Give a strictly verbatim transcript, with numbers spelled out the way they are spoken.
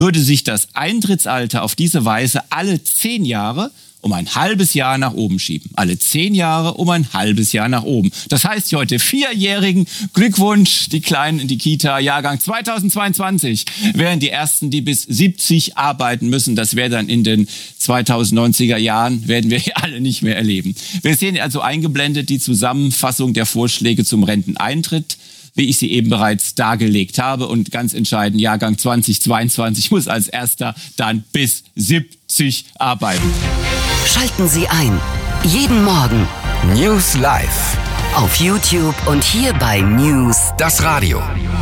würde sich das Eintrittsalter auf diese Weise alle zehn Jahre um ein halbes Jahr nach oben schieben. Alle zehn Jahre um ein halbes Jahr nach oben. Das heißt, die heute Vierjährigen, Glückwunsch, die Kleinen in die Kita, Jahrgang zweitausendzweiundzwanzig, wären die Ersten, die bis siebzig arbeiten müssen. Das wäre dann in den zweitausendneunziger Jahren, werden wir hier alle nicht mehr erleben. Wir sehen also eingeblendet die Zusammenfassung der Vorschläge zum Renteneintritt, wie ich sie eben bereits dargelegt habe. Und ganz entscheidend, Jahrgang zweitausendzweiundzwanzig muss als Erster dann bis siebzig arbeiten. Schalten Sie ein. Jeden Morgen News Live auf YouTube und hier bei News das Radio.